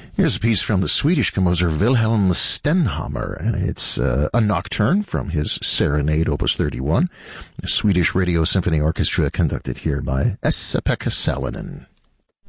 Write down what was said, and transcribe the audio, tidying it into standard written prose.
Here's a piece from the Swedish composer Wilhelm Stenhammar, and it's a nocturne from his Serenade, Opus 31, the Swedish Radio Symphony Orchestra, conducted here by Esa-Pekka Salonen.